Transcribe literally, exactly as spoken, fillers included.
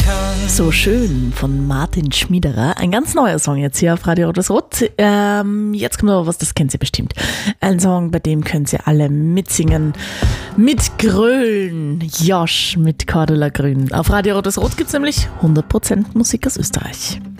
So schön von Martin Schmiederer. Ein ganz neuer Song jetzt hier auf Radio Rot. Ähm, jetzt kommt aber was, das kennt ihr bestimmt. Ein Song, bei dem könnt ihr alle mitsingen, mitgrölen. Josh mit Cordula Grün. Auf Radio Rot gibt es nämlich hundert Prozent Musik aus Österreich.